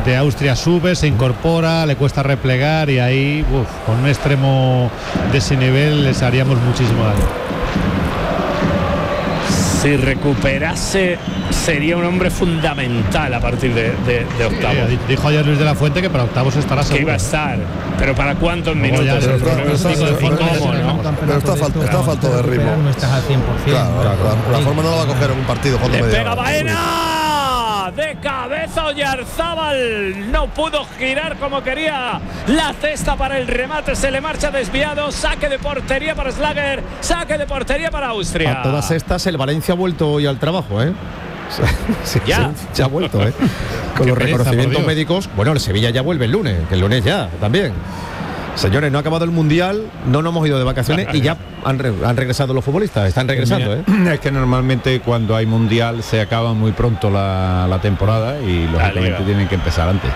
de Austria sube, se incorpora, le cuesta replegar y ahí con un extremo de ese nivel les haríamos muchísimo daño. Si recuperase sería un hombre fundamental a partir de octavos. Dijo ayer Luis de la Fuente que para octavos estará seguro. Que iba a estar, pero ¿para cuántos minutos? Pero está falto de ritmo. No estás al 100%. Claro, la forma no la va a coger en un partido. Le pega Baena. De cabeza Oyarzábal, no pudo girar como quería la cesta para el remate, se le marcha desviado. Saque de portería para Schlager, saque de portería para Austria. A todas estas el Valencia ha vuelto hoy al trabajo, sí, ya ha vuelto, con los reconocimientos médicos. Bueno, el Sevilla ya vuelve el lunes, que el lunes ya también. Señores, no ha acabado el Mundial, no nos hemos ido de vacaciones y ya han regresado los futbolistas, están regresando. Es que normalmente cuando hay Mundial se acaba muy pronto la temporada y lógicamente tienen que empezar antes.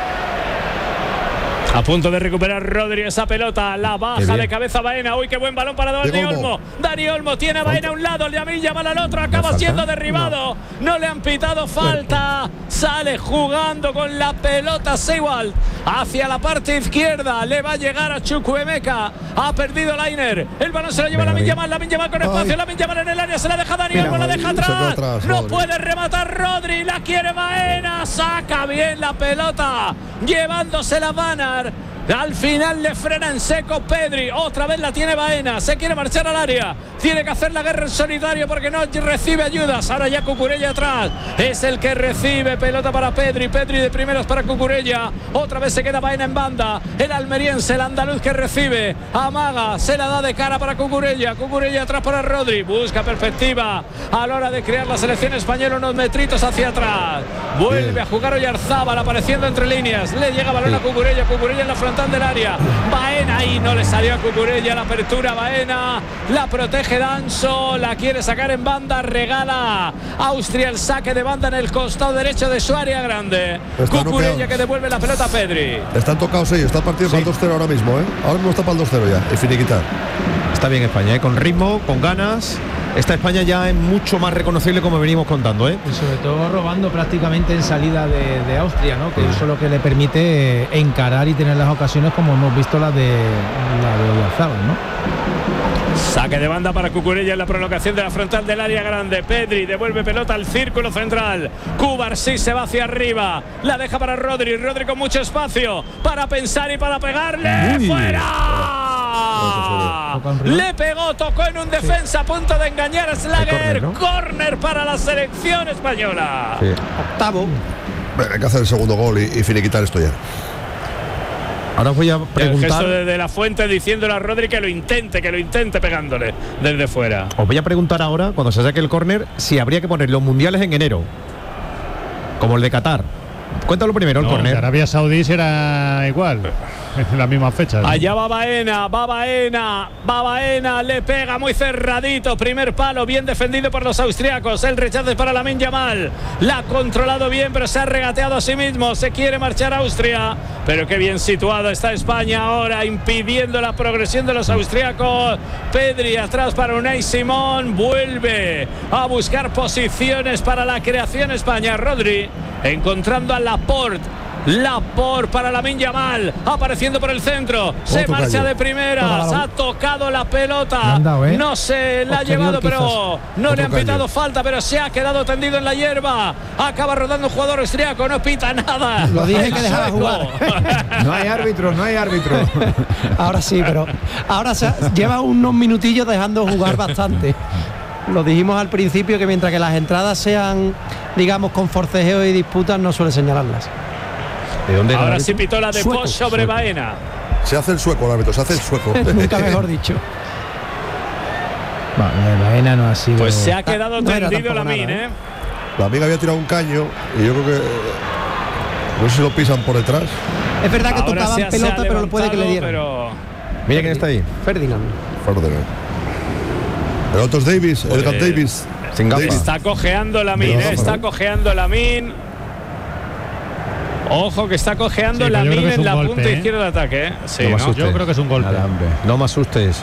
A punto de recuperar Rodri esa pelota, la baja de cabeza Baena. Uy, qué buen balón para Dani Olmo. Dani Olmo tiene a Baena a un lado, Lamine Yamal al otro, acaba siendo derribado. No le han pitado falta. Sale jugando con la pelota Seiwald hacia la parte izquierda. Le va a llegar a Chukwuemeka. Ha perdido Lainer. El balón se lo lleva Lamine Yamal con espacio. Lamine Yamal en el área, se la deja Dani Olmo, la deja atrás. No puede rematar Rodri, la quiere Baena. Saca bien la pelota, llevándose la Banner. Al final le frena en seco Pedri. Otra vez la tiene Baena. Se quiere marchar al área. Tiene que hacer la guerra en solitario porque no recibe ayudas. Ahora ya Cucurella atrás. Es el que recibe. Pelota para Pedri. Pedri de primeras para Cucurella. Otra vez se queda Baena en banda. El almeriense, el andaluz que recibe. Amaga. Se la da de cara para Cucurella. Cucurella atrás para Rodri. Busca perspectiva a la hora de crear la selección española. Unos metritos hacia atrás. Vuelve a jugar Oyarzábal apareciendo entre líneas. Le llega balón a Cucurella. Cucurella en la frontal del área. Baena ahí no le salió a Cucurella la apertura. Baena la protege Danso, la quiere sacar en banda, regala Austria el saque de banda en el costado derecho de su área grande. Cucurella que devuelve la pelota a Pedri. Están tocados ellos, está el partido para el 2-0 ahora mismo, ahora mismo está para el 2-0 ya, y finiquitar. Está bien España, con ritmo, con ganas. Esta España ya es mucho más reconocible como venimos contando, Y sobre todo robando prácticamente en salida de Austria, ¿no? Que eso es lo que le permite encarar y tener las ocasiones como hemos visto la de Oyarzábal, ¿no? Saque de banda para Cucurella en la prolongación de la frontal del área grande. Pedri devuelve pelota al círculo central. Cubarsí se va hacia arriba. La deja para Rodri. Rodri con mucho espacio para pensar y para pegarle. ¡Fuera! Le pegó, tocó en un defensa a punto de engañar a Schlager. Córner para la selección española. Octavo. Bueno, hay que hacer el segundo gol y finiquitar esto ya. Ahora os voy a preguntar. El gesto de la Fuente diciéndole a Rodri que lo intente pegándole desde fuera. Os voy a preguntar ahora, cuando se saque el córner, si habría que poner los mundiales en enero, como el de Qatar. Cuéntalo primero, el córner. Arabia Saudí será igual, en la misma fecha. Allá va Baena, le pega muy cerradito, primer palo, bien defendido por los austriacos. El rechazo es para Lamine Yamal. La ha controlado bien, pero se ha regateado a sí mismo. Se quiere marchar a Austria, pero qué bien situado está España ahora, impidiendo la progresión de los austriacos. Pedri atrás para Unai Simón, vuelve a buscar posiciones para la creación España. Rodri encontrando a Laporte para Lamine Yamal, apareciendo por el centro, se marcha de primeras, ha tocado la pelota, no se la ha llevado, pero no le han pitado falta, pero se ha quedado tendido en la hierba, acaba rodando un jugador austriaco, no pita nada. Lo dije que dejaba jugar. No hay árbitro. Ahora sí, pero ahora lleva unos minutillos dejando jugar bastante. Lo dijimos al principio que mientras que las entradas sean, digamos, con forcejeo y disputas, no suele señalarlas. ¿De dónde ahora sí pitó la de Posch sobre Baena. Se hace el sueco el árbitro, se hace el sueco. Nunca mejor dicho. Bueno, Baena no ha sido. Pues se ha quedado tendido Lamine, La amiga había tirado un caño y yo creo que no sé si lo pisan por detrás. Es verdad que tocaban pelota, pero lo puede que le dieran. Mira quién está ahí. Ferdinand. El otro es Davis, Edgar Davis. Está cojeando Lamine, Ojo que está cojeando Lamine en la punta izquierda de ataque. Sí, yo creo que es un golpe. No me asustes.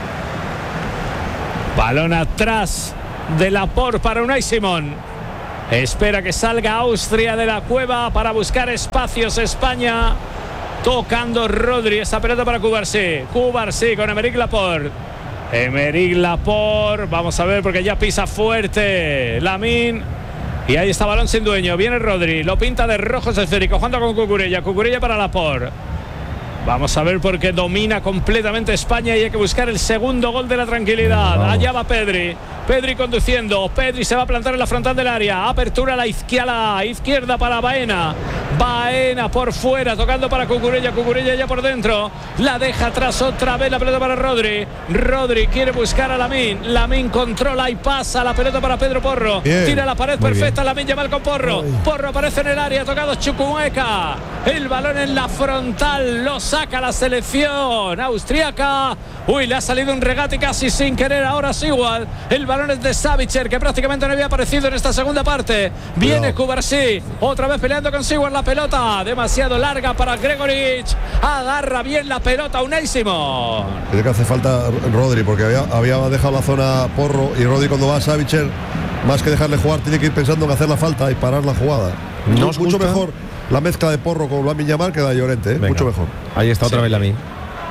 Balón atrás de Laporte para Unai Simón. Espera que salga Austria de la cueva para buscar espacios. España tocando Rodri. Esa pelota para Cubarsí. Cubarsí con Aymeric Laporte. Aymeric Laporte. Vamos a ver porque ya pisa fuerte Lamine. Y ahí está balón sin dueño. Viene Rodri. Lo pinta de rojo esférico. Jugando con Cucurella. Cucurella para Laporte. Vamos a ver porque domina completamente España y hay que buscar el segundo gol de la tranquilidad. Allá va Pedri. Pedri conduciendo. Pedri se va a plantar en la frontal del área. Apertura a la izquierda para Baena. Baena por fuera, tocando para Cucurella. Cucurella ya por dentro. La deja atrás otra vez la pelota para Rodri. Rodri quiere buscar a Lamine. Lamine controla y pasa la pelota para Pedro Porro. Bien. Tira la pared perfecta. Lamine Yamal con Porro. Porro aparece en el área. Tocado Chukwuemeka. El balón en la frontal. Lo saca la selección austriaca. Uy, le ha salido un regate casi sin querer. Ahora sí igual. El balón es de Savicer, que prácticamente no había aparecido en esta segunda parte. Viene Cubarsí, otra vez peleando con Siguar la pelota. Demasiado larga para Gregoritsch. Agarra bien la pelota Unai Simón. Creo que hace falta Rodri, porque había dejado la zona Porro, y Rodri cuando va a Savicer, más que dejarle jugar, tiene que ir pensando en hacer la falta y parar la jugada. Mucho mejor la mezcla de Porro con Lamine Yamal que la de Llorente, mucho mejor. Ahí está otra vez Lamine.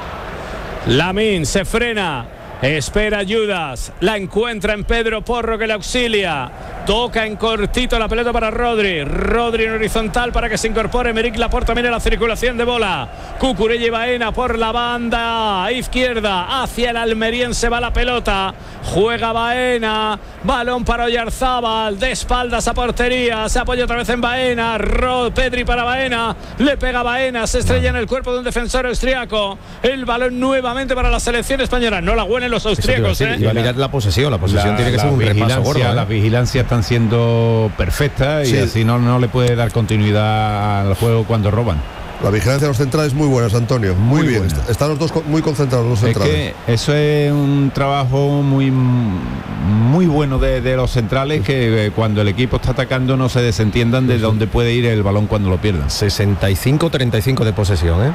Lamine se frena. Espera Judas, la encuentra en Pedro Porro que le auxilia. Toca en cortito la pelota para Rodri. Rodri en horizontal para que se incorpore Aymeric Laporte también en la circulación de bola. Cucurella y Baena por la banda izquierda. Hacia el almeriense va la pelota. Juega Baena. Balón para Oyarzábal. De espaldas a portería. Se apoya otra vez en Baena. Pedri para Baena. Le pega Baena. Se estrella en el cuerpo de un defensor austriaco. El balón nuevamente para la selección española. No la huelen los austríacos. Y va a mirar la posesión. La posesión tiene que ser un repaso gordo. Las vigilancias están siendo perfectas y así no le puede dar continuidad al juego cuando roban. La vigilancia de los centrales muy buena, Antonio. Muy bien. Buena. Están los dos muy concentrados los centrales. Es que eso es un trabajo muy bueno de los centrales, que cuando el equipo está atacando no se desentiendan de dónde puede ir el balón cuando lo pierdan. 65-35 de posesión,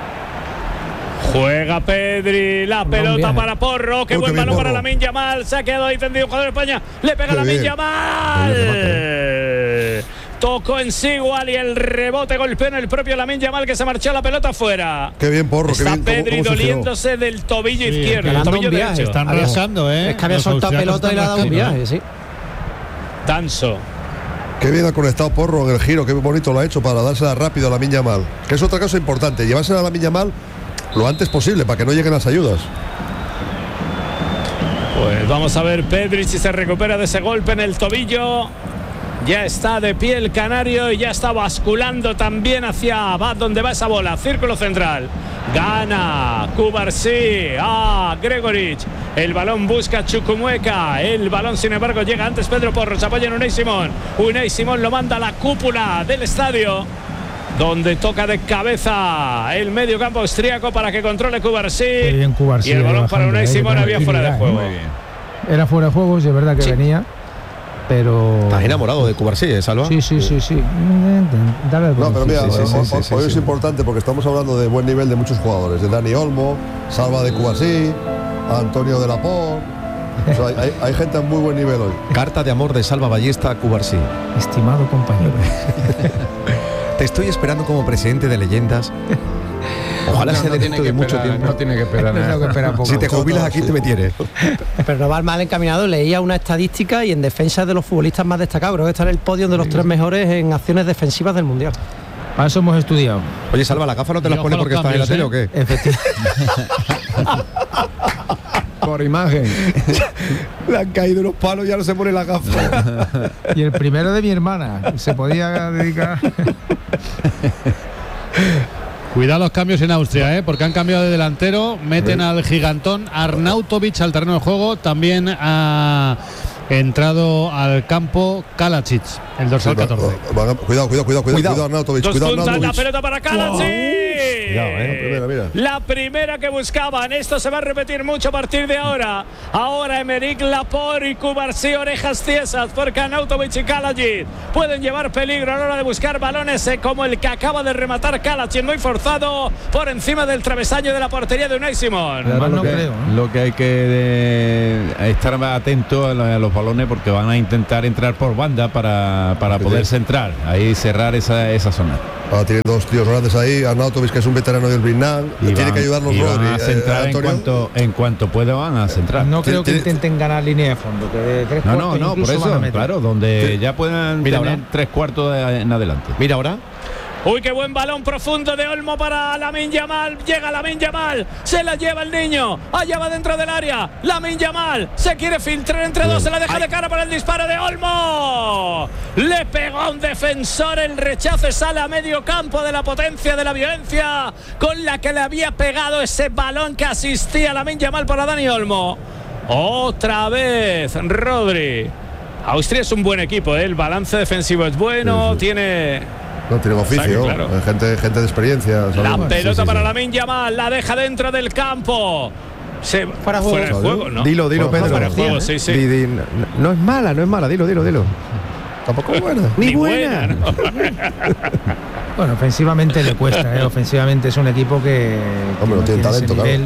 Juega Pedri, la pelota para Porro. Qué buen balón para Lamine Yamal. Se ha quedado ahí tendido el jugador de España. Le pega Lamine Yamal. Tocó en Sigual y el rebote golpeó en el propio Lamine Yamal, que se marchó la pelota afuera. Qué bien, Porro. Está qué bien, Pedri doliéndose del tobillo izquierdo. El tobillo derecho. Están rascando, Es que había soltado pelota y le ha dado un viaje, sí. Danso. Qué bien ha conectado Porro en el giro. Qué bonito lo ha hecho para dársela rápido a Lamine Yamal. Que es otra cosa importante. Llevársela a Lamine Yamal lo antes posible para que no lleguen las ayudas. Pues vamos a ver Pedri si se recupera de ese golpe en el tobillo. Ya está de pie el canario y ya está basculando también hacia donde va esa bola. Círculo central. Gana Cubarsí a Gregoritsch. El balón busca Chukwuemeka. El balón, sin embargo, llega antes Pedro Porro. Se apoya en Unai Simón. Unai Simón lo manda a la cúpula del estadio, donde toca de cabeza el medio campo austríaco para que controle Cubarsí. Y el balón para Unai Simón había fuera de juego. Era fuera de juego, es verdad que venía, pero... Estás enamorado de Cubarsí, Salva. Sí. No, pero mira, hoy es importante porque estamos hablando de buen nivel de muchos jugadores. De Dani Olmo, Salva de Cubarsí, Antonio de Laporte. O sea, hay gente a muy buen nivel hoy. Carta de amor de Salva Ballesta a Cubarsí. Estimado compañero. Te estoy esperando como presidente de leyendas. Ojalá sea dentro de mucho tiempo. No tiene que esperar nada. Si te jubilas aquí te me tienes. Pero no va mal encaminado. Leía una estadística y en defensa de los futbolistas más destacados. Creo que está en el podio de los 3 mejores en acciones defensivas del Mundial. Para eso hemos estudiado. Oye, Salva, ¿la gafa no te las pone porque estás en la tele o qué? Por imagen. Le han caído los palos, ya no se pone la gafa. Y el primero de mi hermana se podía dedicar. Cuidado los cambios en Austria, porque han cambiado de delantero. Meten al gigantón Arnautovic al terreno de juego. También ha entrado al campo Kalajdzic, el dorsal 14. Cuidado, Arnautovic. La pelota para Kalajdzic. Mira. La primera que buscaban. Esto se va a repetir mucho a partir de ahora. Ahora Aymeric Laporte y Cubarsí, orejas tiesas, porque Arnautovic y Kalajdzic pueden llevar peligro a la hora de buscar balones, como el que acaba de rematar Kalajdzic, muy forzado por encima del travesaño de la portería de Unai Simón. Lo que hay que estar más atento a los los balones porque van a intentar entrar por banda para poder centrar, ahí cerrar esa zona. Tiene dos tíos grandes ahí, Arnautovic, que es un veterano del Brindal, tiene que ayudarnos Rodri. Van a centrar en cuanto pueda, van a centrar. No creo que intenten ganar línea de fondo, que de 3 cuartos no, por eso, claro, donde ya puedan tener 3 cuartos en adelante. Mira ahora. Uy, qué buen balón profundo de Olmo para Lamine Yamal. Llega Lamine Yamal, se la lleva el niño, allá va dentro del área. Lamine Yamal se quiere filtrar entre dos, se la deja de cara para el disparo de Olmo. Le pegó a un defensor, el rechace sale a medio campo de la potencia de la violencia con la que le había pegado ese balón que asistía a Lamine Yamal para Dani Olmo. Otra vez Rodri. Austria es un buen equipo, el balance defensivo es bueno, tiene... No, tiene oficio, claro. gente de experiencia. La pelota para Lamine Yamal, la deja dentro del campo. Fuera de juego, ¿no? Dilo, Pedro. Fuera de juego, sí. No es mala, dilo. Tampoco es buena. Ni buena. ¿no? Bueno, ofensivamente le cuesta, ofensivamente es un equipo que hombre, no tiene talento, nivel,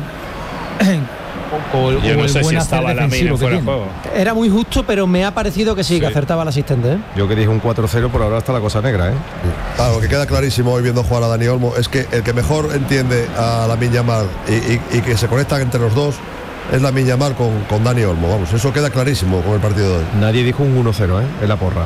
Yo no sé si estaba Lamine fuera de juego. Era muy justo, pero me ha parecido que sí, que acertaba el asistente. Yo que dije un 4-0, por ahora está la cosa negra. Claro, lo que queda clarísimo hoy viendo jugar a Dani Olmo es que el que mejor entiende a Lamine Yamal y que se conectan entre los dos es Lamine Yamal con Dani Olmo. Vamos, eso queda clarísimo con el partido de hoy. Nadie dijo un 1-0, en la porra.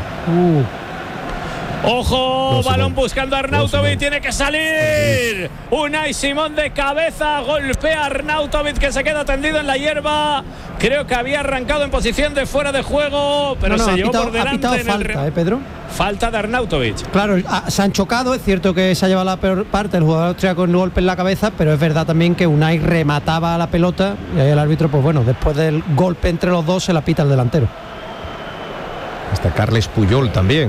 Ojo, balón buscando a Arnautovic, tiene que salir. Unai Simón de cabeza, golpea a Arnautovic que se queda tendido en la hierba. Creo que había arrancado en posición de fuera de juego, pero se llevó por delante. Ha pitado falta, Pedro. Falta de Arnautovic. Claro, se han chocado, es cierto que se ha llevado la peor parte el jugador austriaco con un golpe en la cabeza, pero es verdad también que Unai remataba la pelota y ahí el árbitro, pues bueno, después del golpe entre los dos se la pita el delantero. Hasta Carles Puyol también.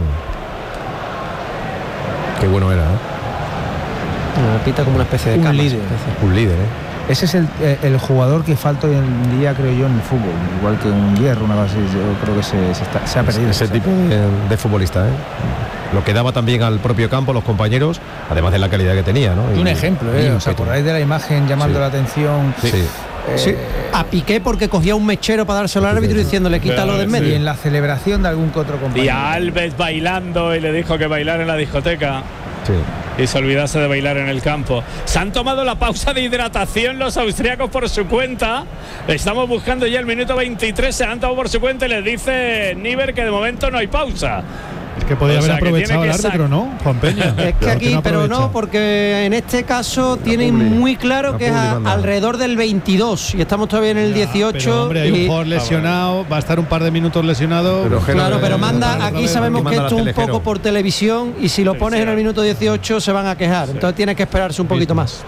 Qué bueno era, pita como una especie de un líder. Un líder, Ese es el jugador que falta hoy en día, creo yo, en el fútbol. Igual que un Hierro, una base, yo creo que se ha perdido. Ese tipo de futbolista, Lo que daba también al propio campo, los compañeros, además de la calidad que tenía, ¿no? Y un ejemplo, ¿os acordáis de la imagen llamando la atención? Sí. A Piqué porque cogía un mechero para dárselo al árbitro diciéndole quítalo de en medio. Y en la celebración de algún que otro compañero. Y a Alves bailando y le dijo que bailar en la discoteca. Y se olvidase de bailar en el campo. Se han tomado la pausa de hidratación los austríacos por su cuenta. Estamos buscando ya el minuto 23. Se han tomado por su cuenta y les dice Niver que de momento no hay pausa. Es que podía haber aprovechado el árbitro, ¿no? Juan Peña. Es que aquí, pero no, porque en este caso tienen muy claro que es alrededor del 22 y estamos todavía en el 18. Pero, hombre, hay un jugador lesionado, va a estar un par de minutos lesionado. Pero manda, aquí sabemos que esto es un poco por televisión y si lo pones en el minuto 18 se van a quejar. Entonces tienes que esperarse un poquito más.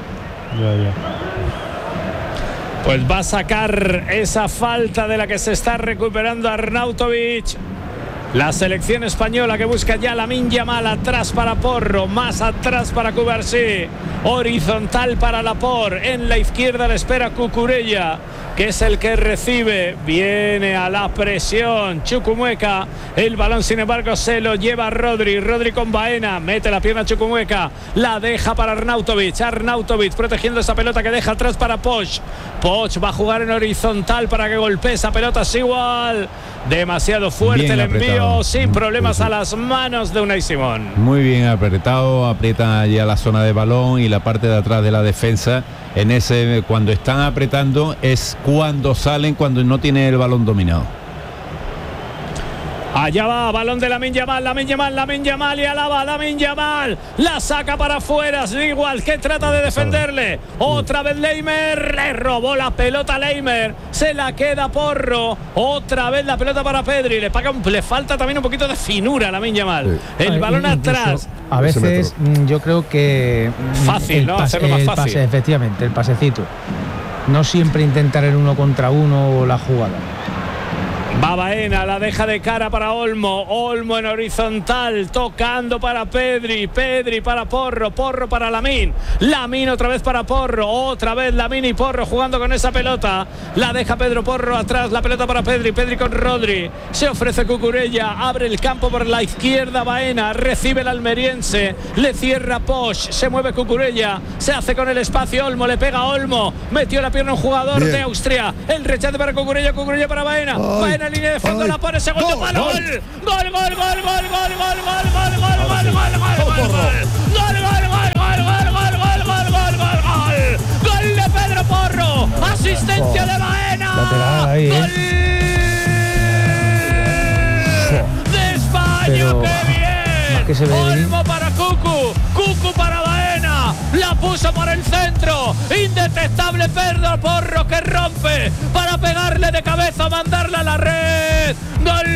Pues va a sacar esa falta de la que se está recuperando Arnautovic. La selección española que busca ya Lamine Yamal, atrás para Porro, más atrás para Cubarsí, horizontal para Laporte, en la izquierda le espera Cucurella, que es el que recibe, viene a la presión Chukwuemeka, el balón sin embargo se lo lleva Rodri con Baena, mete la pierna Chukwuemeka, la deja para Arnautovic protegiendo esa pelota que deja atrás para Poch va a jugar en horizontal para que golpee esa pelota, es igual, demasiado fuerte el envío, sin problemas a las manos de Unai Simón. Muy bien apretado, aprieta ya la zona de balón y la parte de atrás de la defensa. En ese, cuando están apretando es cuando salen, cuando no tiene el balón dominado. Allá va, balón de Lamine Yamal y alaba Lamine Yamal, la saca para afuera, igual que trata de defenderle, otra vez Leimer, le robó la pelota a Leimer, se la queda Porro, otra vez la pelota para Pedri, le falta también un poquito de finura a Lamine Yamal, el balón atrás. A veces yo creo que fácil, ¿no? Hacerlo más fácil. Pase, efectivamente, el pasecito. No siempre intentar el 1 contra 1 o la jugada. Va Baena, la deja de cara para Olmo en horizontal, tocando para Pedri para Porro para Lamine otra vez para Porro, otra vez Lamine y Porro jugando con esa pelota, la deja Pedro Porro atrás, la pelota para Pedri con Rodri, se ofrece Cucurella, abre el campo por la izquierda Baena, recibe el almeriense, le cierra Poch, se mueve Cucurella, se hace con el espacio Olmo, le pega a Olmo, metió la pierna un jugador de Austria, el rechace para Cucurella para Baena Baena en línea de fondo, la pone segundo palo. Gol. Gol de Pedro Porro. Asistencia de Baena. Lateral ahí, Gol de España. Pero, ¡Qué bien! que se ve Olmo para Cucu para Baena. La puso por el centro. Indetectable Pedro Porro que rompe para pegarle de cabeza, mandarla a la red. ¡Gol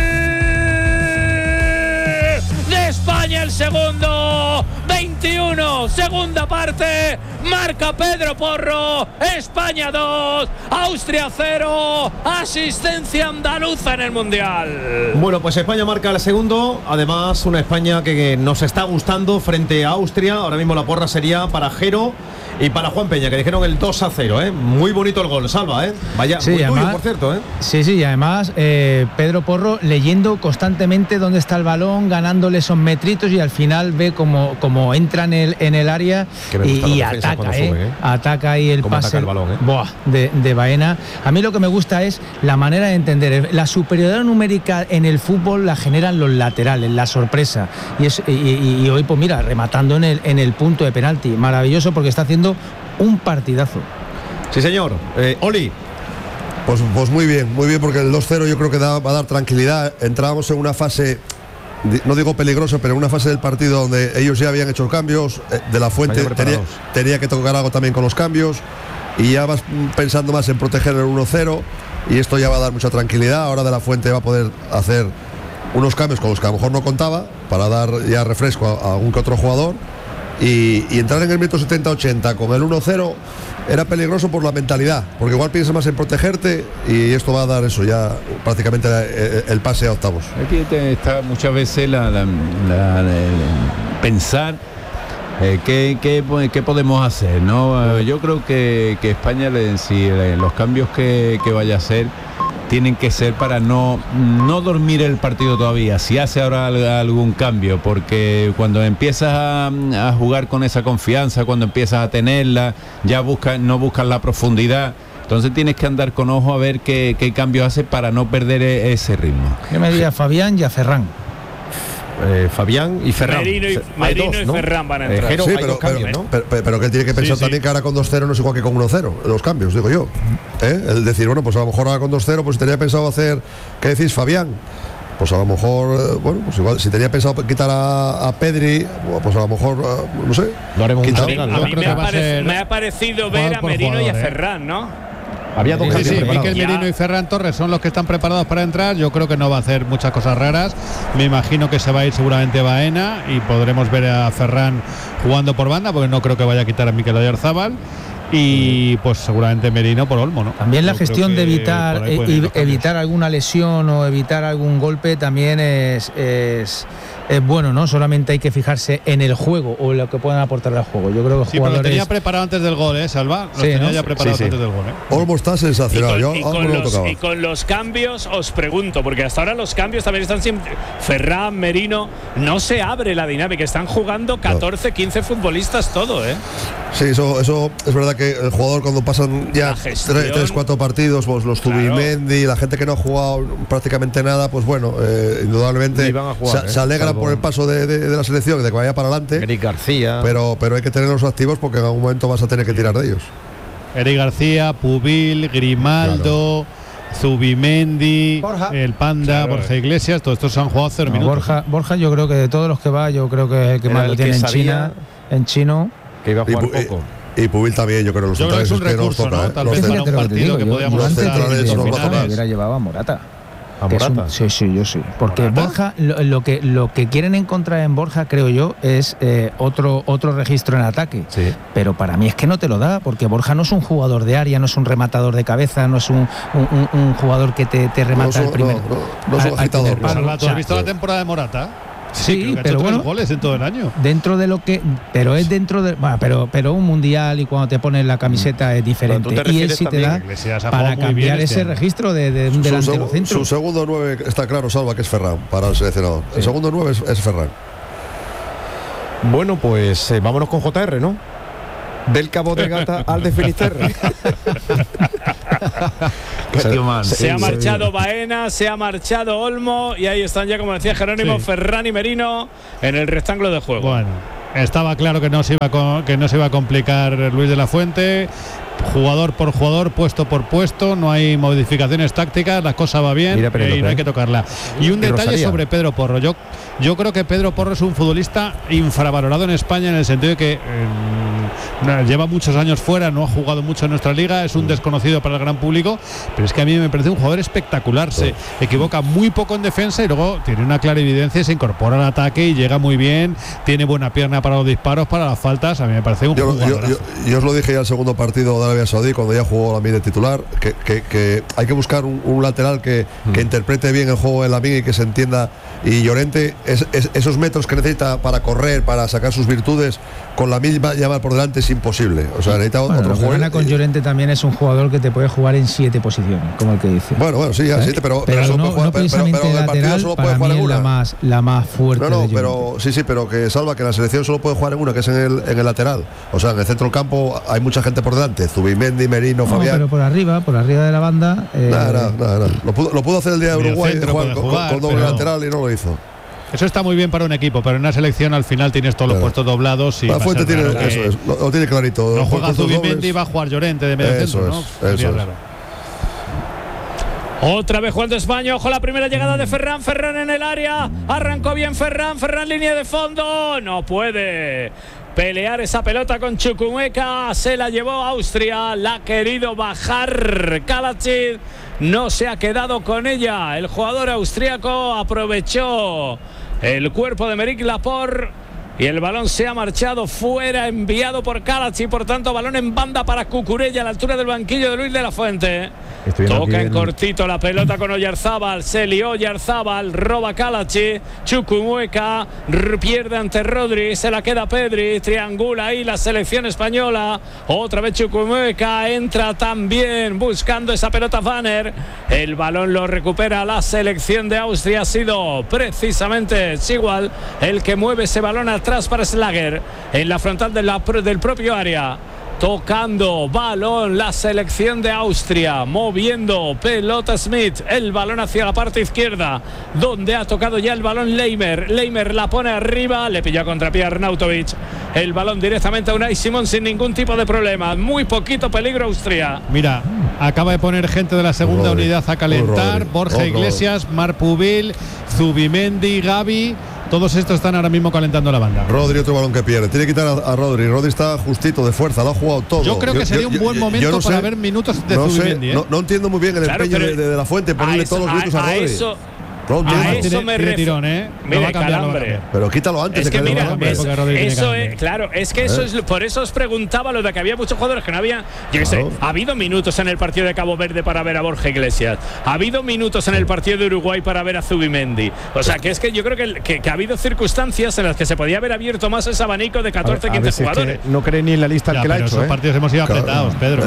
de España! El segundo. 21, segunda parte. Marca Pedro Porro. España 2, Austria 0. Asistencia andaluza en el Mundial. Bueno, pues España marca el segundo. Además, una España que nos está gustando frente a Austria. Ahora mismo la porra sería para Jero y para Juan Peña, que dijeron el 2-0, ¿eh? Muy bonito el gol, Salva, ¿eh? Vaya, sí, muy además, tuyo, por cierto, ¿eh? Sí, y además Pedro Porro leyendo constantemente dónde está el balón, ganándole esos metritos y al final ve como entra en el área y ataca, ataca ahí el pase el balón, de Baena. A mí lo que me gusta es la manera de entender. La superioridad numérica en el fútbol la generan los laterales, la sorpresa. Y hoy, pues mira, rematando en el punto de penalti. Maravilloso porque está haciendo un partidazo. Sí, señor. Oli. Pues muy bien, porque el 2-0 yo creo que va a dar tranquilidad. Entrábamos en una fase, no digo peligrosa, pero en una fase del partido donde ellos ya habían hecho cambios. De la Fuente tenía que tocar algo también con los cambios. Y ya vas pensando más en proteger el 1-0. Y esto ya va a dar mucha tranquilidad. Ahora De la Fuente va a poder hacer unos cambios con los que a lo mejor no contaba, para dar ya refresco a algún que otro jugador. Y entrar en el minuto 70-80 con el 1-0 era peligroso por la mentalidad, porque igual piensas más en protegerte y esto va a dar eso ya prácticamente el pase a octavos. Aquí está muchas veces pensar qué podemos hacer, ¿no? Yo creo que España, si los cambios que vaya a hacer tienen que ser para no dormir el partido todavía, si hace ahora algún cambio, porque cuando empiezas a jugar con esa confianza, cuando empiezas a tenerla, ya no buscas la profundidad, entonces tienes que andar con ojo a ver qué cambios hace para no perder ese ritmo. Yo me diría Fabián y a Ferran. Fabián y Ferran. Merino y Ferran van a entrar. Sí, pero que él tiene que pensar también que ahora con 2-0 no es igual que con 1-0 los cambios, digo yo. El decir, bueno, pues a lo mejor ahora con 2-0 pues tenía pensado hacer, ¿qué decís, Fabián? Pues a lo mejor, bueno, pues igual si tenía pensado quitar a Pedri, pues a lo mejor, no sé, lo haremos. A mí me ha parecido ver a Merino y a Ferran, ¿no? Había dos cambios preparados. Mikel Merino y Ferran Torres son los que están preparados para entrar. Yo creo que no va a hacer muchas cosas raras. Me imagino que se va a ir seguramente Baena y podremos ver a Ferran jugando por banda, porque no creo que vaya a quitar a Mikel Oyarzábal. Y pues seguramente Merino por Olmo, ¿no? También la gestión de evitar alguna lesión o evitar algún golpe también es bueno, ¿no? Solamente hay que fijarse en el juego o lo que puedan aportar al juego. Yo creo que pero lo tenía preparado antes del gol, Salva. Lo tenía ya preparado antes del gol, Olmo está sensacional. Y con los cambios os pregunto, porque hasta ahora los cambios también están siempre. Ferran, Merino, no se abre la dinámica. Están jugando 14, 15 futbolistas todo, ¿eh? Sí, eso es verdad que el jugador cuando pasan ya 3, 4 partidos, pues los Zubimendi, la gente que no ha jugado prácticamente nada, pues bueno, indudablemente se alegra por el paso de la selección, de que vaya para adelante. Eric García. Pero hay que tenerlos activos porque en algún momento vas a tener que tirar de ellos. Eric García, Pubil, Grimaldo, Zubimendi, Borja, el Panda, Borja Iglesias, todos estos han jugado 0 minutos. Borja, yo creo que de todos los que va, yo creo que el que más lo tiene en chino. Que iba a jugar poco. Y Pubil también, yo creo que los centrales es un recurso, ¿no? Tal vez para un partido que podíamos hacer. Hubiera llevado a Morata. ¿A Morata? Sí, yo sí. Porque Borja, lo que quieren encontrar en Borja, creo yo, es otro registro en ataque. Sí. Pero para mí es que no te lo da, porque Borja no es un jugador de área, no es un rematador de cabeza, no es un jugador que te remata el primer. No es un agitador. ¿Tú has visto la temporada de Morata? Sí, pero bueno, goles en todo el año. Dentro de lo que, pero es dentro de, pero un mundial y cuando te pones la camiseta es diferente. Y él sí te da para cambiar ese registro de un delantero centro. Su segundo 9 está claro, Salva, que es Ferran para el seleccionador. Sí. El segundo 9 es Ferran. Bueno, pues vámonos con JR, ¿no? Del Cabo de Gata al de Finisterre. Se ha marchado Baena, se ha marchado Olmo y ahí están ya, como decía Jerónimo, Ferran y Merino en el rectángulo de juego. Bueno, estaba claro que no se iba a complicar Luis de la Fuente. Jugador por jugador, puesto por puesto, no hay modificaciones tácticas, la cosa va bien y no hay que tocarla. Y un detalle sobre Pedro Porro. Yo creo que Pedro Porro es un futbolista infravalorado en España, en el sentido de que lleva muchos años fuera, no ha jugado mucho en nuestra liga, es un desconocido para el gran público, pero es que a mí me parece un jugador espectacular. Se equivoca muy poco en defensa y luego tiene una clara evidencia, se incorpora al ataque y llega muy bien, tiene buena pierna para los disparos, para las faltas. A mí me parece un jugador. Yo os lo dije ya el segudo partido de Arabia Saudí, cuando ya jugó Lamine de titular, que hay que buscar un lateral que interprete bien el juego de Lamine y que se entienda. Y Llorente, esos metros que necesita para correr, para sacar sus virtudes, con Lamine llevar por delante es imposible. O sea, necesita otro jugador. Con Llorente también es un jugador que te puede jugar en 7 posiciones, como el que dice. Bueno, sí, a 7, pero no precisamente el lateral, solo puede jugar en una. La más fuerte. No, pero pero que salva que la selección solo puede jugar en una, que es en el lateral. O sea, en el centro del campo hay mucha gente por delante, Zubimendi, Merino, Fabián. Pero por arriba de la banda. Nada. Lo pudo hacer el día de Uruguay, de jugar con doble lateral y no lo hizo. Eso está muy bien para un equipo, pero en una selección al final tienes todos los puestos doblados y la Fuente tiene eso, lo tiene clarito. No juega Zubimendi y va a jugar Llorente de medio centro, ¿no? Eso es. Otra vez jugando España, ojo la primera llegada de Ferran en el área, arrancó bien Ferran línea de fondo, no puede pelear esa pelota con Chukwuemeka, se la llevó Austria, la ha querido bajar Kalajdzic, no se ha quedado con ella, el jugador austríaco aprovechó el cuerpo de Meric Laporte y el balón se ha marchado fuera, enviado por Kalajdzic, por tanto balón en banda para Cucurella a la altura del banquillo de Luis de la Fuente. Toca en cortito la pelota con Oyarzábal, se lió Oyarzábal, roba Kalajdzic, Chukwuemeka pierde ante Rodri, se la queda Pedri, triangula ahí la selección española, otra vez Chukwuemeka, entra también buscando esa pelota Vanner, el balón lo recupera la selección de Austria, ha sido precisamente Sigwald el que mueve ese balón atrás para Schlager, en la frontal del propio área. Tocando balón la selección de Austria, moviendo pelota Smith, el balón hacia la parte izquierda, donde ha tocado ya el balón Leimer la pone arriba, le pilla contrapié a Arnautovic, el balón directamente a Unai Simón sin ningún tipo de problema, muy poquito peligro Austria. Mira, acaba de poner gente de la segunda unidad a calentar, Borja Iglesias, Marc Pubil, Zubimendi, Gavi. Todos estos están ahora mismo calentando la banda. Rodri, otro balón que pierde. Tiene que quitar a Rodri. Rodri está justito de fuerza, lo ha jugado todo. Yo creo que sería un buen momento para ver minutos de Zubimendi. No entiendo muy bien el empeño de la Fuente, ponerle todos los minutos a Rodri. A eso me refiero. Mira, Calambre. Pero quítalo antes. Es que mira, eso es claro. Es que eso es por eso os preguntaba lo de que había muchos jugadores que no había. Yo qué sé, ha habido minutos en el partido de Cabo Verde para ver a Borja Iglesias. Ha habido minutos en el partido de Uruguay para ver a Zubimendi. O sea, que es que yo creo que ha habido circunstancias en las que se podía haber abierto más ese abanico de 14, 15 jugadores. Es que no cree ni en la lista el que la ha hecho. Esos partidos hemos ido apretados, Pedro.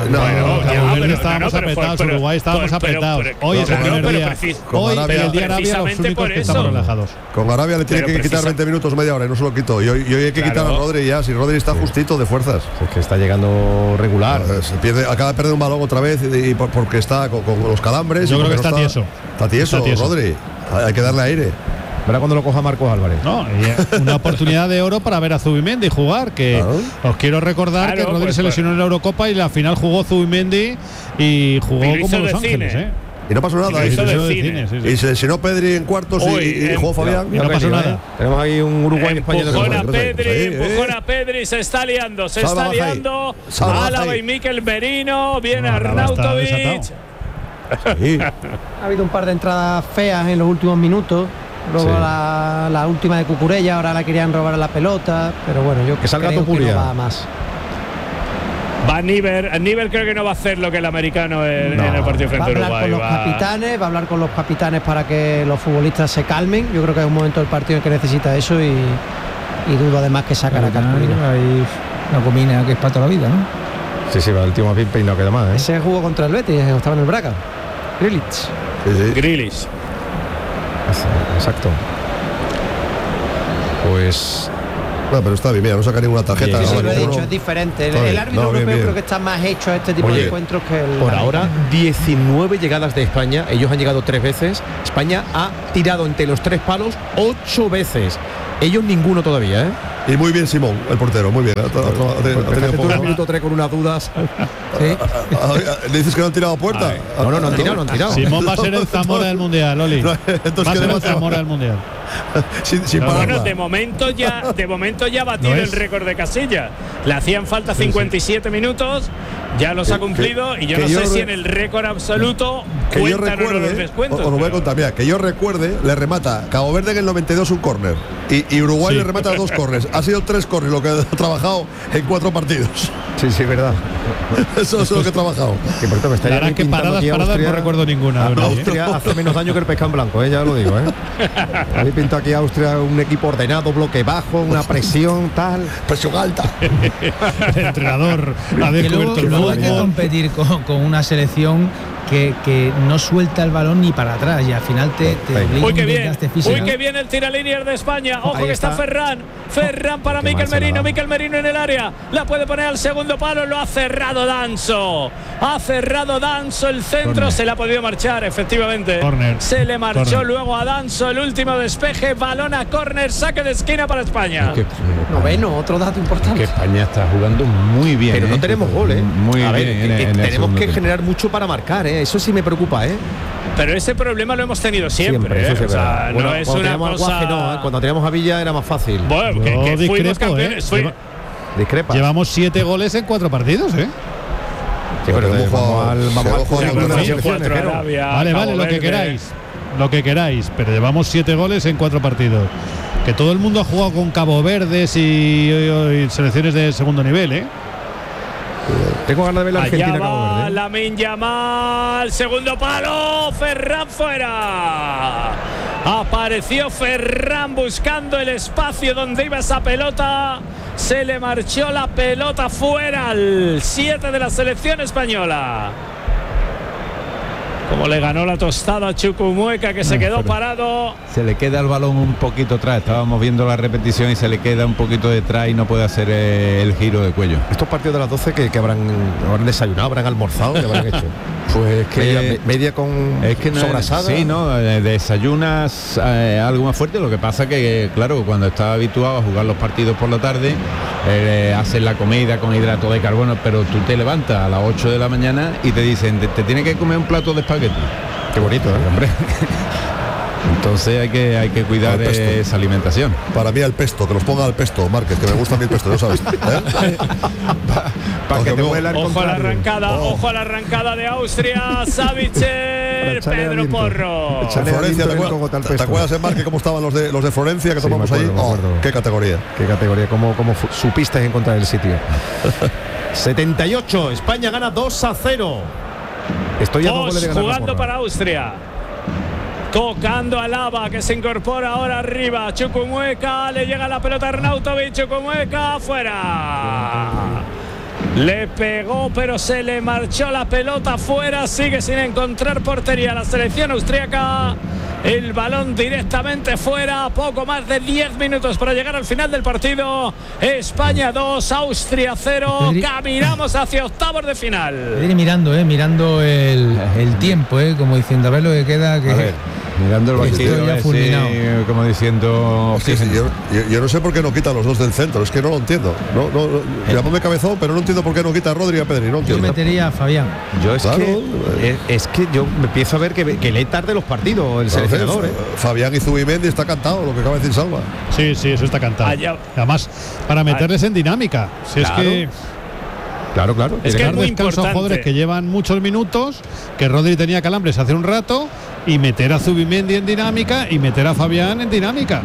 Estábamos apretados, Uruguay estábamos apretados. Hoy es el primer día. Hoy en el día Arabia los únicos que estamos relajados. Con Arabia le tiene que quitar 20 minutos, media hora y no se lo quitó. Y hoy hay que quitar a Rodri ya. Si Rodri está justito de fuerzas. Es que está llegando regular. Acaba de perder un balón otra vez porque está con los calambres. Yo creo que está tieso. Está tieso, Rodri. Hay que darle aire. Verá cuando lo coja Marcos Álvarez. No, una oportunidad de oro para ver a Zubimendi jugar, que os quiero recordar que Rodri se lesionó en la Eurocopa y la final jugó Zubimendi y jugó como Los Ángeles, Y no pasó nada. Y se lesionó Pedri en cuartos y jugó Fabián. Y no pasó nada. Tenemos ahí un Uruguay español. Empujón a Pedri, se está liando. Álava y Mikel Merino. Viene Arnautovic. Ha habido un par de entradas feas en los últimos minutos. Luego la última de Cucurella, ahora la querían robar a la pelota. Pero bueno, yo que salga creo que no va más. Va Níver creo que no va a hacer lo que el americano en el partido frente a Uruguay. Va a hablar con los capitanes para que los futbolistas se calmen. Yo creo que es un momento del partido en que necesita eso y dudo además que saca la cartulina. Hay una comina que es para toda la vida, ¿no? Sí, va el tío más bien peinado que demás, ¿eh? Ese jugó contra el Betis, estaba en el Braga. Grealish. Exacto. Pues No, pero está bien, mira, no saca ninguna tarjeta. Sí, lo he dicho, es diferente. El árbitro europeo creo que está más hecho a este tipo de encuentros que el... Por ahora, 19 llegadas de España. Ellos han llegado 3 veces. España ha tirado entre los 3 palos 8 veces. Ellos ninguno todavía, ¿eh? Y muy bien Simón, el portero, muy bien. Un minuto 3 con unas dudas. ¿Sí? ¿Le dices que no han tirado a puerta? No han tirado. Simón va a ser el Zamora del Mundial, Oli. Va a ser el Zamora del Mundial. Bueno, de momento ya ha batido el récord de Casillas. Le hacían falta 57 minutos, ya los ha cumplido y yo no sé si en el récord absoluto cuentan o no los descuentos. Os lo voy a contar, mira, que yo recuerde, le remata Cabo Verde en el 92 un córner y Uruguay le remata 2 córners. Ha sido 3 córners lo que ha trabajado en 4 partidos. Sí, verdad. Eso es lo que he trabajado. Que por me estaría que paradas no recuerdo ninguna. Austria hace menos daño que el pescado en blanco, ya lo digo, Habéis pintado aquí a Austria un equipo ordenado, bloque bajo, una presión tal, presión alta. El entrenador ha descubierto el luego hay que competir con una selección que no suelta el balón ni para atrás y al final te obliga Uy, que bien el tiralíneas de España. Ojo, ahí que está Ferran para Mikel Merino. Mikel Merino en el área, la puede poner al segundo palo, lo ha cerrado Danso el centro. Corner. Se le ha podido marchar, efectivamente. Corner. Se le marchó luego a Danso el último despeje, balón a córner, saque de esquina para España. Noveno, otro dato importante. Que España está jugando muy bien. Pero no tenemos goles. Muy bien. Tenemos que generar mucho para marcar, Eso sí me preocupa, Pero ese problema lo hemos tenido siempre. Eso sí, o sea, bueno, no es una cosa. Cuando teníamos a Villa era más fácil. Bueno, que fuimos campeones. Discrepa. Llevamos 7 goles en 4 partidos, Sí, pero vale, lo que queráis, pero llevamos 7 goles en 4 partidos. Que todo el mundo ha jugado con Cabo Verdes y selecciones de segundo nivel, Tengo ganas de ver la Argentina Cabo Verde. Lamine Yamal, segundo palo, Ferran fuera. Apareció Ferran buscando el espacio donde iba esa pelota. Se le marchó la pelota fuera al 7 de la selección española. Como le ganó la tostada a Chukwuemeka, que se quedó parado. Se le queda el balón un poquito atrás. Estábamos viendo la repetición y se le queda un poquito detrás y no puede hacer el giro de cuello. Estos partidos de las 12 que habrán desayunado, habrán almorzado, ¿qué habrán hecho? Pues que media con sobrasada. Sí, no, desayunas algo más fuerte. Lo que pasa que, claro, cuando estás habituado a jugar los partidos por la tarde, haces la comida con hidrato de carbono, pero tú te levantas a las 8 de la mañana y te dicen, te tienes que comer un plato de espagueti. Qué bonito, hombre. Entonces hay que cuidar esa alimentación. Para mí el pesto, que los ponga al pesto, Márquez, que me gusta a mí el pesto, ¿no sabes? Para que te vuela el ojo a la arrancada de Austria, Savitzer, Pedro Porro. Florencia, ¿te acuerdas, Márquez, cómo estaban los de Florencia que tomamos allí? Qué categoría. Cómo supiste encontrar el sitio. 78, España gana 2-0. Estoy a 2 goles de ganar. Jugando para Austria. Tocando a Lava, que se incorpora ahora arriba. Chukwuemeka, le llega la pelota a Arnautovic. Chukwuemeka, fuera. Le pegó, pero se le marchó la pelota fuera. Sigue sin encontrar portería la selección austríaca. El balón directamente fuera. Poco más de 10 minutos para llegar al final del partido. España 2, Austria 0. Caminamos hacia octavos de final. Mirando el tiempo, como diciendo, a ver lo que queda. Que... A ver, mirando el banquillo, ya fulminado. Como diciendo. Yo no sé por qué no quita los dos del centro. Es que no lo entiendo. Llámame cabezón, pero no entiendo por qué no quita a Rodri y a Pedri. No entiendo. Yo metería a Fabián. Es que yo me empiezo a ver que lee tarde los partidos el seleccionador. Fabián y Zubimendi está cantado, lo que acaba de decir Salva. Sí, eso está cantado. Además, para meterles en dinámica. Si claro. Es que. Claro. Es que es muy importante. Jugadores que llevan muchos minutos, que Rodri tenía calambres hace un rato, y meter a Zubimendi en dinámica y meter a Fabián en dinámica.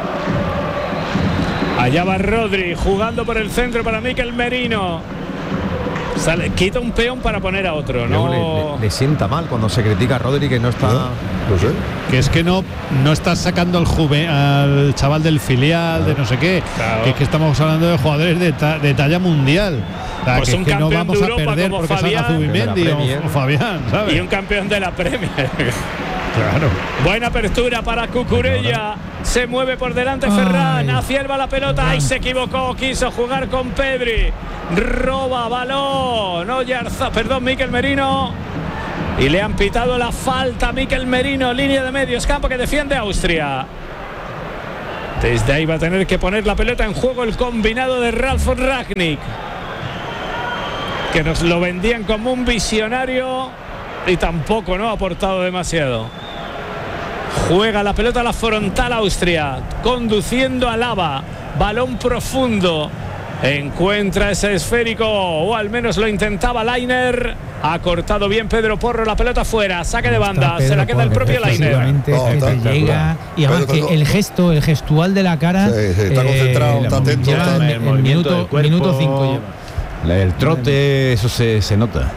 Allá va Rodri jugando por el centro para Mikel Merino. Quita un peón para poner a otro, ¿no? Le sienta mal cuando se critica a Rodri, que no está. No sé. Que es que no estás sacando al chaval del filial, de no sé qué. Claro. Que es que estamos hablando de jugadores de talla mundial. Pues que no vamos a perder porque Fabián, salga Zubimendi o Fabián, ¿sabes? Y un campeón de la Premier. Claro. Buena apertura para Cucurella. Se mueve por delante Ferran. Hacia él va la pelota. Ahí se equivocó. Quiso jugar con Pedri. Roba balón. Mikel Merino. Y le han pitado la falta a Mikel Merino. Línea de medios campo que defiende Austria. Desde ahí va a tener que poner la pelota en juego el combinado de Ralf Rangnick, que nos lo vendían como un visionario y tampoco ha aportado demasiado. Juega la pelota a la frontal Austria, conduciendo a Lava. Balón profundo. Encuentra ese esférico, o al menos lo intentaba Lainer. Ha cortado bien Pedro Porro, la pelota fuera, saque de banda, se la queda el propio Lainer. Llega, y además que el gestual de la cara. Está concentrado, está atento. El minuto 5 lleva. El trote, eso se nota.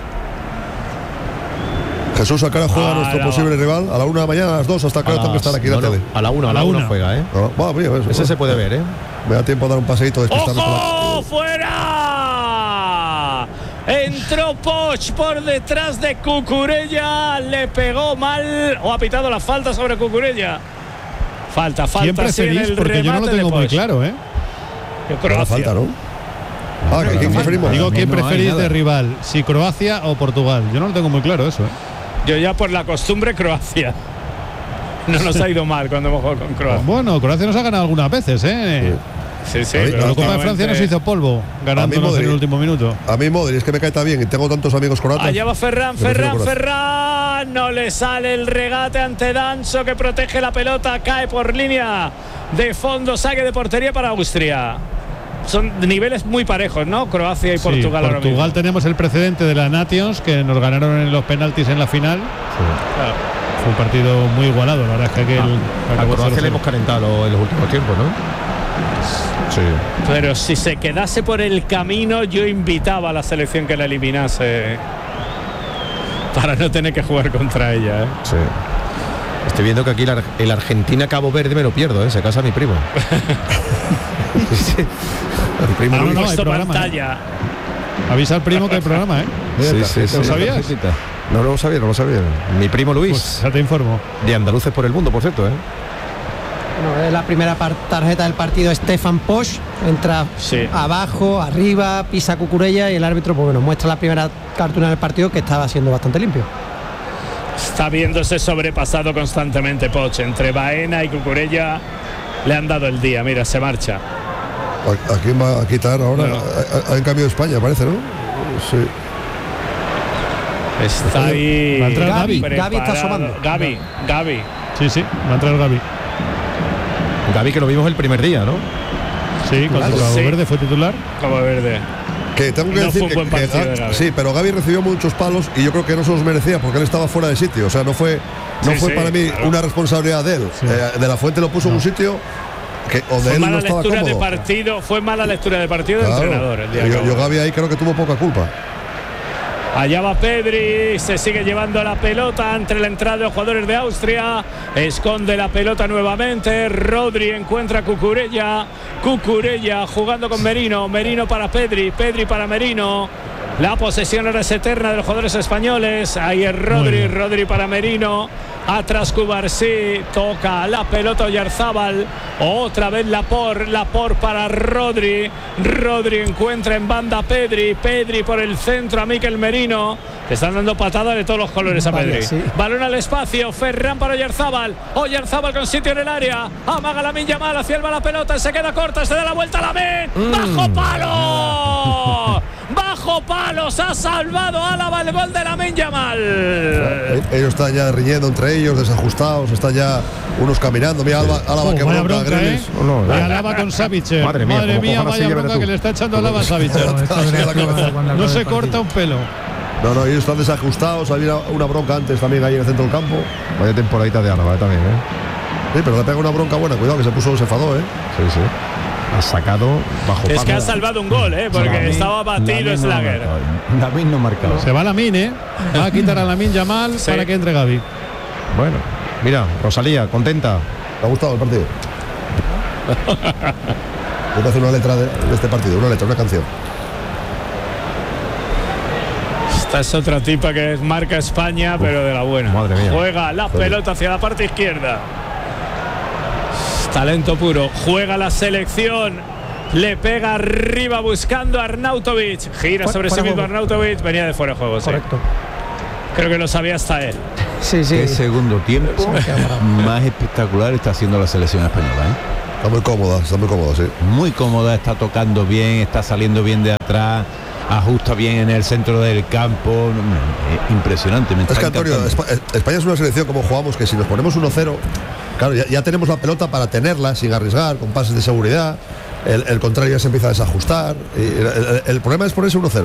Jesús, ¿a qué hora juega nuestro posible rival? ¿A la 1 de la mañana, a las 2? ¿Hasta qué hora tengo que estar aquí en la tele? A la 1 juega, ¿eh? Ese se puede ver, ¿eh? Me da tiempo a dar un paseíto de ¡Ojo! ¡Fuera! Entró Poch por detrás de Cucurella. Le pegó mal. O ha pitado la falta sobre Cucurella. Falta. ¿Quién preferís? Porque yo no lo tengo muy claro, ¿eh? La falta, ¿no? ¿Quién preferimos? Digo, ¿quién preferís de rival? ¿Si Croacia o Portugal? Yo no lo tengo muy claro eso, ¿eh? Yo ya por la costumbre Croacia. No nos ha ido mal cuando hemos jugado con Croacia. Bueno, Croacia nos ha ganado algunas veces, ¿eh? Sí, pero la Copa de Francia nos hizo polvo, ganándonos en el último minuto. A mí Modric, es que me cae tan bien y tengo tantos amigos croatas. Allá va Ferran. No le sale el regate ante Danso, que protege la pelota. Cae por línea de fondo. Saque de portería para Austria. Son niveles muy parejos, ¿no? Croacia y Portugal ahora mismo. Portugal tenemos el precedente de la Nations, que nos ganaron en los penaltis en la final. Claro. Fue un partido muy igualado, la verdad es que a Croacia le hemos calentado en los últimos tiempos, ¿no? Sí. Pero si se quedase por el camino, yo invitaba a la selección que la eliminase para no tener que jugar contra ella, ¿eh? Sí. Estoy viendo que aquí el Argentina-Cabo Verde me lo pierdo, ¿eh? Se casa mi primo. El primo pantalla. Avisa al primo que hay programa, ¿eh? Sí. ¿Lo sabías? No lo sabía. Mi primo Luis. Pues ya te informo. De Andaluces por el Mundo, por cierto, ¿eh? Bueno, es la primera tarjeta del partido. Stefan Posch entra abajo, arriba, pisa Cucurella y el árbitro, pues bueno, muestra la primera cartulina del partido, que estaba siendo bastante limpio. Está viéndose sobrepasado constantemente Poch. Entre Baena y Cucurella le han dado el día. Mira, se marcha. ¿A quién va a quitar ahora? En cambio de España, parece, ¿no? Sí. Está ahí. Va a entrar Gavi. Gavi está asomando. Gavi. Sí, va a entrar Gavi. Gavi, que lo vimos el primer día, ¿no? Sí, contra Cabo Verde fue titular. Cabo Verde. Que tengo que decir que sí, pero Gavi recibió muchos palos y yo creo que no se los merecía porque él estaba fuera de sitio. O sea, no fue para mí una responsabilidad de él. Sí. De la Fuente lo puso en un sitio donde él no estaba cómodo. Fue mala lectura de partido del entrenador. Yo Gavi ahí creo que tuvo poca culpa. Allá va Pedri, se sigue llevando la pelota entre la entrada de los jugadores de Austria. Esconde la pelota nuevamente. Rodri encuentra a Cucurella jugando con Merino para Pedri para Merino. La posesión ahora es eterna de los jugadores españoles. Ahí es Rodri para Merino. Atrás Cubarsí, toca la pelota Oyarzábal. Otra vez Laporte para Rodri. Rodri encuentra en banda a Pedri por el centro a Mikel Merino. Le están dando patadas de todos los colores a Pedri. Sí. Balón al espacio, Ferran para Oyarzábal con sitio en el área. Amaga Lamine Yamal, hacia él va la pelota, se queda corta, se da la vuelta a Lamine. ¡Bajo palo! ¡Bajo palo! Se ha salvado Álava el gol de Lamine Yamal. Ellos están ya riñendo entre ellos, desajustados, están ya unos caminando. Mira Álava que bronca, Grelis. Álava con Savicer. Madre mía, vaya bronca que le está echando Álava a Savicer. No se corta un pelo. No, ellos están desajustados. Había una bronca antes también ahí en el centro del campo. Vaya temporadita de Álava también, ¿eh? Sí, pero le pega una bronca buena. Cuidado que se enfadó, ¿eh? Sí. Ha sacado bajo palo. Es que ha salvado un gol, porque estaba batido Slager. Lamine no marcado. Se va Lamine, va a quitar a Lamine Yamal para que entre Gavi. Bueno, mira, Rosalía, contenta. ¿Te ha gustado el partido? Voy a hacer una letra de este partido, una canción. Esta es otra tipa que es marca España, pero de la buena. Madre mía. Juega la pelota hacia la parte izquierda. Talento puro. Juega la selección. Le pega arriba buscando a Arnautovic. Gira sobre sí mismo Arnautovic. Venía de fuera de juego. Correcto. Sí. Creo que lo sabía hasta él. Sí, sí. Qué segundo tiempo más espectacular está haciendo la selección española, ¿eh? Está muy cómoda, sí. Muy cómoda, está tocando bien, está saliendo bien de atrás, ajusta bien en el centro del campo. Impresionante. Es que, Antonio, España es una selección como jugamos, que si nos ponemos 1-0, claro, ya tenemos la pelota para tenerla sin arriesgar, con pases de seguridad. El contrario ya se empieza a desajustar. El problema es ponerse 1-0.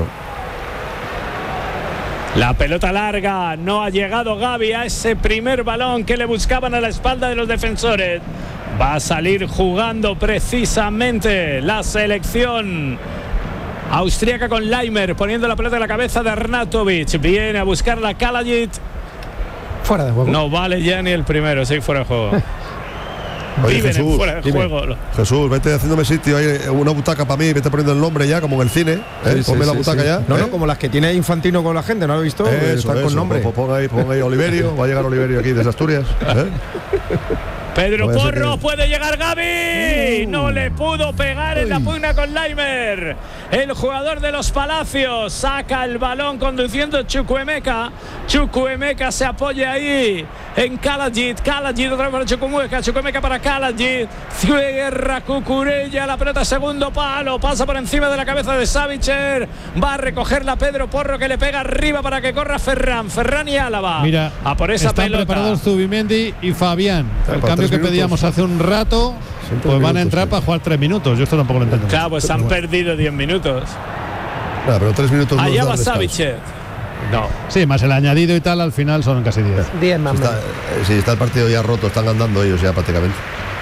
La pelota larga, no ha llegado Gavi a ese primer balón que le buscaban a la espalda de los defensores. Va a salir jugando precisamente la selección austríaca con Laimer, poniendo la pelota en la cabeza de Arnautovic. Viene a buscar la Kalajic. Fuera de juego. No vale ya ni el primero, sí, fuera de juego. Oye, Viven Jesús, fuera de juego. Jesús, vete haciéndome sitio ahí, una butaca para mí, vete poniendo el nombre ya, como en el cine. Ponme la butaca ya. No, como las que tiene Infantino con la gente, ¿no lo he visto? Están con nombre. Ponga ahí Oliverio, va a llegar Oliverio aquí desde Asturias. Pedro Porro, puede llegar Gavi. No le pudo pegar en la pugna con Laimer. El jugador de los Palacios saca el balón conduciendo Chukwuemeka. Chukwuemeka se apoya ahí en Kalajic. Kalajic otra vez para Chukwuemeka. Chukwuemeka para Kalajic. Cierra Cucurella. La pelota segundo palo. Pasa por encima de la cabeza de Savicer. Va a recogerla Pedro Porro, que le pega arriba para que corra Ferran. Ferran y Álava. Mira, a por esa están pelota. preparados Zubimendi y Fabián. El cambio que pedíamos hace un rato, pues van a entrar para jugar 3 minutos. Yo esto tampoco lo entiendo. Claro, pues han perdido 10 minutos. Nah, pero 3 minutos. Allá va Savicer. No. Sí, más el añadido y tal, al final son casi 10. 10 más. Sí, está el partido ya roto, están andando ellos ya prácticamente.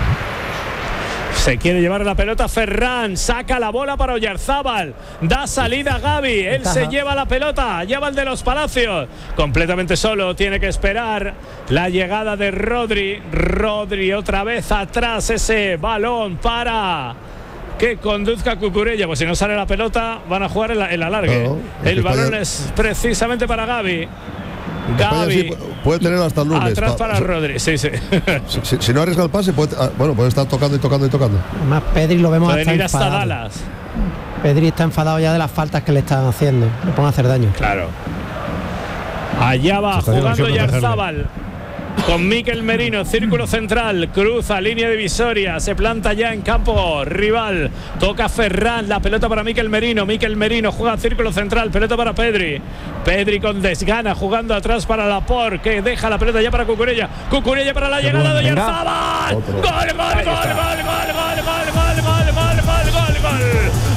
Se quiere llevar la pelota Ferran, saca la bola para Oyarzábal, da salida a Gavi, él se lleva la pelota, lleva el de los Palacios, completamente solo, tiene que esperar la llegada de Rodri. Rodri otra vez atrás, ese balón para que conduzca Cucurella, pues si no sale la pelota van a jugar en la larga. Claro, el balón es precisamente para Gavi. Gavi sí, puede tener hasta el lunes. Atrás para Rodri, sí. Si no arriesga el pase, puede estar tocando y tocando. Además, Pedri lo vemos pueden ir hasta Dallas. Pedri está enfadado ya de las faltas que le están haciendo. Le pone a hacer daño. Claro. Allá va jugando Oyarzábal con Mikel Merino, círculo central, cruza línea divisoria, se planta ya en campo rival, toca Ferran, la pelota para Mikel Merino juega círculo central, pelota para Pedri con desgana, jugando atrás para Laporte, que deja la pelota ya para Cucurella para la llegada de Oyarzábal. Gol.